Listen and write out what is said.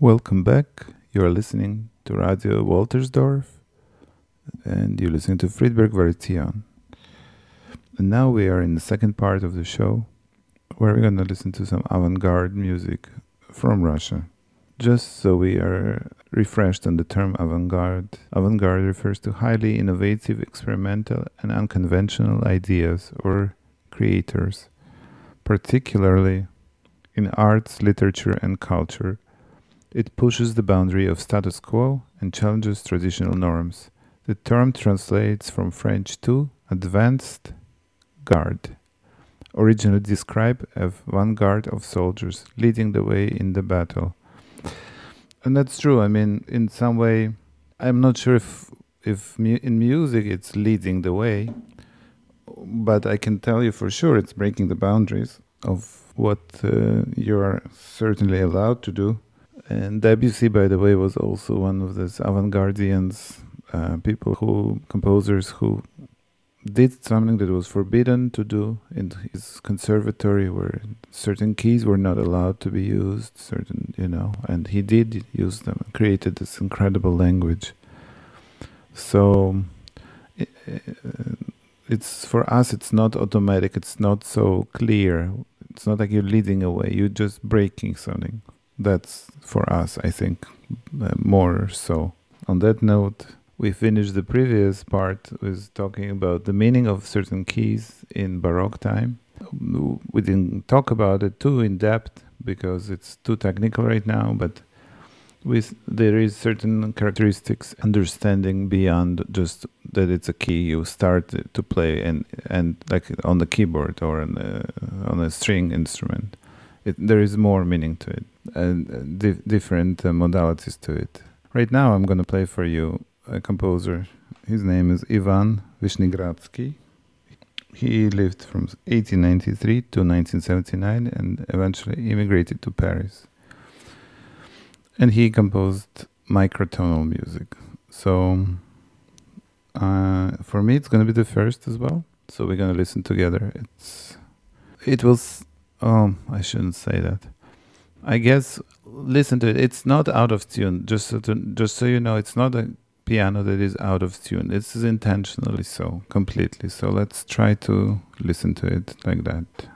Welcome back. You are listening to Radio Waltersdorf and you're listening to Friedberg Variation. And now we are in the second part of the show where we're going to listen to some avant-garde music from Russia. Just so we are refreshed on the term avant-garde. Avant-garde refers to highly innovative, experimental and unconventional ideas or creators, particularly in arts, literature and culture. It pushes the boundary of status quo and challenges traditional norms. The term translates from French to advanced guard, originally described as vanguard of soldiers leading the way in the battle. And that's true. I mean, in some way, I'm not sure if in music it's leading the way, but I can tell you for sure it's breaking the boundaries of what you are certainly allowed to do. And Debussy, by the way, was also one of those avant-gardians, composers who did something that was forbidden to do in his conservatory, where certain keys were not allowed to be used, and he did use them, created this incredible language. So it's for us, it's not automatic, it's not so clear. It's not like you're leading away, you're just breaking something. That's for us, I think, more so. On that note, we finished the previous part with talking about the meaning of certain keys in Baroque time. We didn't talk about it too in depth because it's too technical right now, but there is certain characteristics, understanding beyond just that it's a key you start to play and like on the keyboard or on a string instrument. There is more meaning to it and different modalities to it. Right now I'm going to play for you a composer. His name is Ivan Vishnegradsky. He lived from 1893 to 1979 and eventually immigrated to Paris. And he composed microtonal music. So for me it's going to be the first as well. So we're going to listen together. I shouldn't say that. I guess listen to it. It's not out of tune. Just so you know, it's not a piano that is out of tune. This is intentionally so, completely. So let's try to listen to it like that.